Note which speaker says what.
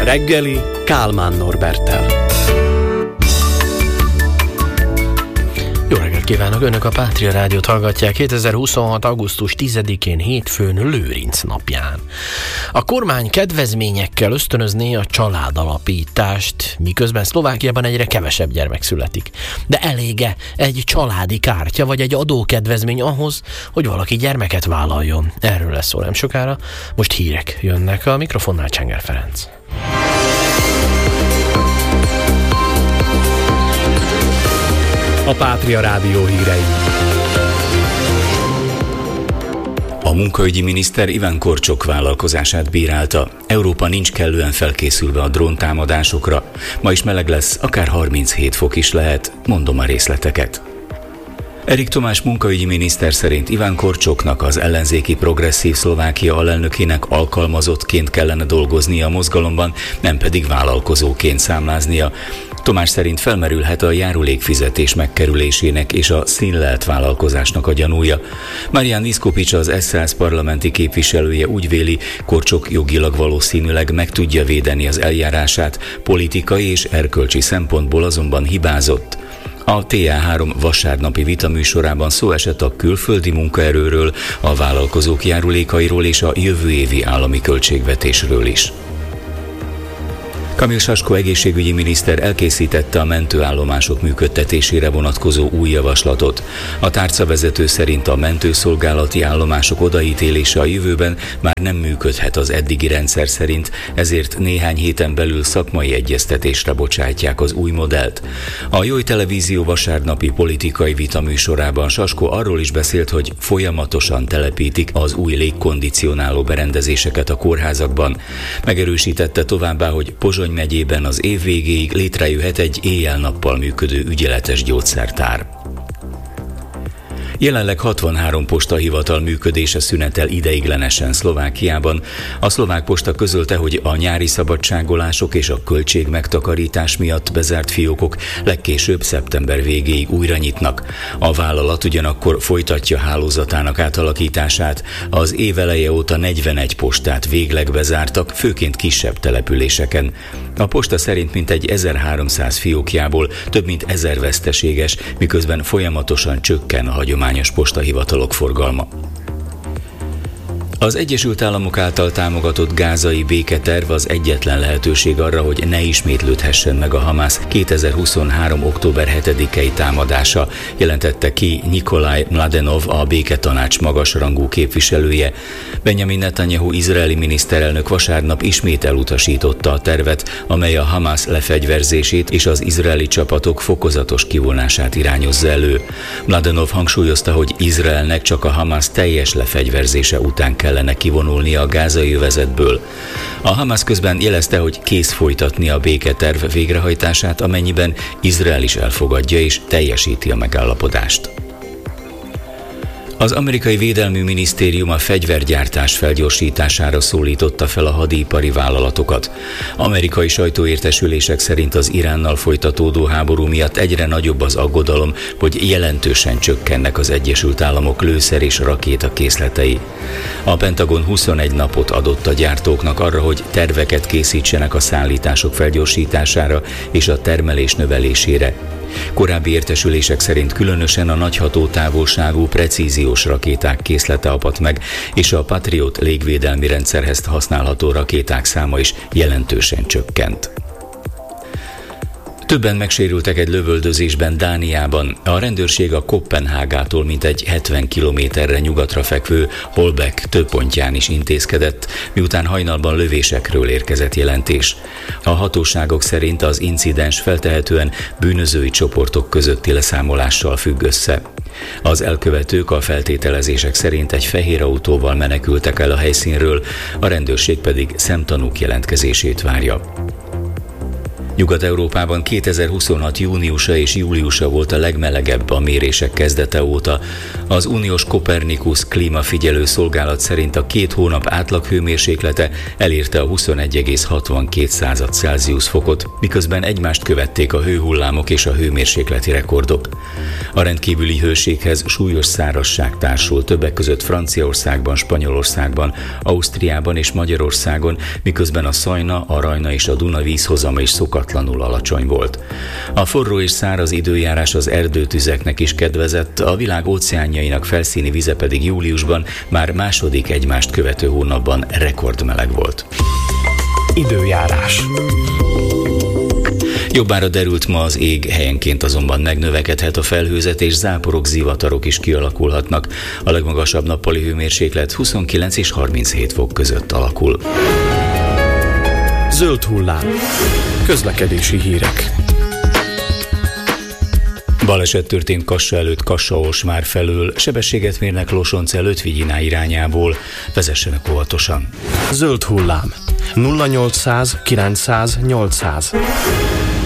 Speaker 1: reggeli Kálmán Norberttel. Jó reggelt kívánok! Önök a Pátria Rádiót hallgatják 2026. augusztus 10-én hétfőn Lőrinc napján. A kormány kedvezményekkel ösztönözné a családalapítást, miközben Szlovákiában egyre kevesebb gyermek születik. De elége egy családi kártya vagy egy adókedvezmény ahhoz, hogy valaki gyermeket vállaljon? Erről lesz szó nem sokára. Most hírek jönnek, a mikrofonnál Csenger Ferenc. A Pátria Rádió hírei.
Speaker 2: A munkaügyi miniszter Iván Korcsok vállalkozását bírálta. Európa nincs kellően felkészülve a dróntámadásokra. Ma is meleg lesz, akár 37 fok is lehet, mondom a részleteket. Erik Tomás munkaügyi miniszter szerint Iván Korcsoknak, az ellenzéki Progresszív Szlovákia alelnökének alkalmazottként kellene dolgoznia a mozgalomban, nem pedig vállalkozóként számláznia. Tomás szerint felmerülhet a járulékfizetés megkerülésének és a színlelt vállalkozásnak a gyanúja. Marián Niszkopics, az SZSZ parlamenti képviselője úgy véli, Korcsok jogilag valószínűleg meg tudja védeni az eljárását, politikai és erkölcsi szempontból azonban hibázott. A TA3 vasárnapi vitaműsorában szó esett a külföldi munkaerőről, a vállalkozók járulékairól és a jövő évi állami költségvetésről is. Kamil Sasko egészségügyi miniszter elkészítette a mentőállomások működtetésére vonatkozó új javaslatot. A tárcavezető szerint a mentőszolgálati állomások odaítélése a jövőben már nem működhet az eddigi rendszer szerint, ezért néhány héten belül szakmai egyeztetésre bocsátják az új modellt. A Joy Televízió vasárnapi politikai vitaműsorában Sasko arról is beszélt, hogy folyamatosan telepítik az új légkondicionáló berendezéseket a kórházakban. Megerősítette továbbá, hogy Pozsony megyében az év végéig létrejöhet egy éjjel-nappal működő ügyeletes gyógyszertár. Jelenleg 63 postahivatal működése szünetel ideiglenesen Szlovákiában. A szlovák posta közölte, hogy a nyári szabadságolások és a költségmegtakarítás miatt bezárt fiókok legkésőbb szeptember végéig újra nyitnak. A vállalat ugyanakkor folytatja hálózatának átalakítását. Az év eleje óta 41 postát végleg bezártak, főként kisebb településeken. A posta szerint mintegy 1300 fiókjából több mint 1000 veszteséges, miközben folyamatosan csökken a hagyományos postahivatalok forgalma. Az Egyesült Államok által támogatott gázai béketerv az egyetlen lehetőség arra, hogy ne ismétlődhessen meg a Hamász 2023. október 7-i támadása, jelentette ki Nikolaj Mladenov, a béketanács magasrangú képviselője. Benjamin Netanyahu izraeli miniszterelnök vasárnap ismét elutasította a tervet, amely a Hamász lefegyverzését és az izraeli csapatok fokozatos kivonását irányozza elő. Mladenov hangsúlyozta, hogy Izraelnek csak a Hamász teljes lefegyverzése után kellene kivonulnia a gázai övezetből. A Hamász közben jelezte, hogy kész folytatni a béketerv végrehajtását, amennyiben Izrael is elfogadja és teljesíti a megállapodást. Az amerikai védelmi minisztérium a fegyvergyártás felgyorsítására szólította fel a hadipari vállalatokat. Amerikai sajtóértesülések szerint az Iránnal folytatódó háború miatt egyre nagyobb az aggodalom, hogy jelentősen csökkennek az Egyesült Államok lőszer és rakéta készletei. A Pentagon 21 napot adott a gyártóknak arra, hogy terveket készítsenek a szállítások felgyorsítására és a termelés növelésére. Korábbi értesülések szerint különösen a nagy hatótávolságú precíziós rakéták készlete apadt meg, és a Patriot légvédelmi rendszerhez használható rakéták száma is jelentősen csökkent. Többen megsérültek egy lövöldözésben Dániában. A rendőrség a Koppenhágától mintegy 70 kilométerre nyugatra fekvő Holbæk többpontján is intézkedett, miután hajnalban lövésekről érkezett jelentés. A hatóságok szerint az incidens feltehetően bűnözői csoportok közötti leszámolással függ össze. Az elkövetők a feltételezések szerint egy fehér autóval menekültek el a helyszínről, a rendőrség pedig szemtanúk jelentkezését várja. Nyugat-Európában 2026. júniusa és júliusa volt a legmelegebb a mérések kezdete óta. Az uniós Copernicus klímafigyelő szolgálat szerint a 2 hónap átlag hőmérséklete elérte a 21,62 Celsius fokot, miközben egymást követték a hőhullámok és a hőmérsékleti rekordok. A rendkívüli hőséghez súlyos szárazság társul, többek között Franciaországban, Spanyolországban, Ausztriában és Magyarországon, miközben a Szajna, a Rajna és a Duna vízhozama is szokatlanul alacsony volt. A forró és száraz időjárás az erdőtüzeknek is kedvezett, a világ óceánjainak felszíni vize pedig júliusban már második egymást követő hónapban rekordmeleg volt.
Speaker 1: Időjárás.
Speaker 2: Jobbára derült ma az ég, helyenként azonban megnövekedhet a felhőzet, és záporok, zivatarok is kialakulhatnak. A legmagasabb nappali hőmérséklet 29 és 37 fok között alakul.
Speaker 1: Zöld hullám. Közlekedési hírek.
Speaker 2: Baleset történt Kassa előtt Kassa-Ormár felől, sebességet mérnek Losonc előtt Vigyiná irányából. Vezessenek óvatosan.
Speaker 1: Zöld hullám. 0800 900 800.